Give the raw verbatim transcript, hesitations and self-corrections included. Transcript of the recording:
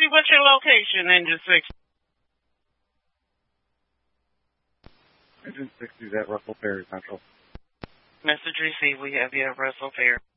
what's your location, Engine six? Engine sixty is at Russell Ferry Central. Message received. We have you at Russell Ferry.